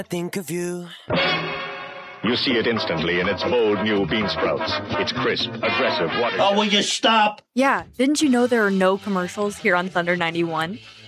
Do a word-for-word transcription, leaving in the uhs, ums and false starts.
I think of you. You see it instantly in its bold new bean sprouts. It's crisp, aggressive, water. Oh, will you stop? Yeah, didn't you know there are no commercials here on Thunder ninety-one?